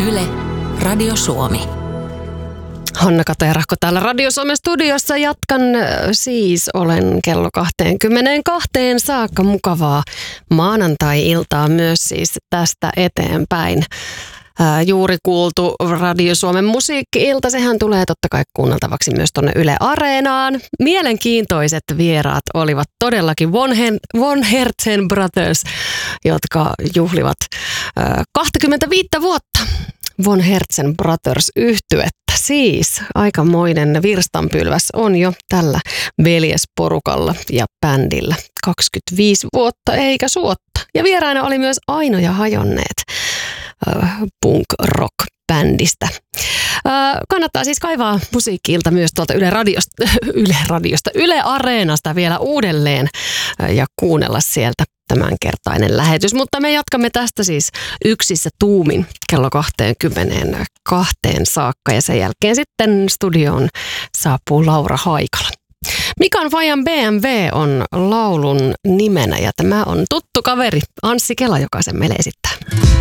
Yle, Radio Suomi. Hanna Katerahko täällä Radio Suomen studiossa. Jatkan olen kello 22 saakka mukavaa maanantai-iltaa myös siis tästä eteenpäin. Juuri kuultu Radio Suomen musiikki-ilta, sehän tulee totta kai kuunneltavaksi myös tuonne Yle Areenaan. Mielenkiintoiset vieraat olivat todellakin Von Hertzen Brothers, jotka juhlivat 25 vuotta. Von Hertzen Brothers -yhtyettä. Siis aikamoinen virstanpylväs on jo tällä veljesporukalla ja bändillä. 25 vuotta eikä suotta. Ja vieraina oli myös Aino ja Hajonneet punk-rock-bändistä. Kannattaa siis kaivaa musiikki-ilta myös tuolta Yle Areenasta vielä uudelleen ja kuunnella sieltä tämänkertainen lähetys. Mutta me jatkamme tästä siis yksissä tuumin kello 22 saakka ja sen jälkeen sitten studioon saapuu Laura Haikala. Mikan Fajan BMW on laulun nimenä ja tämä on tuttu kaveri Anssi Kela, joka sen meille esittää.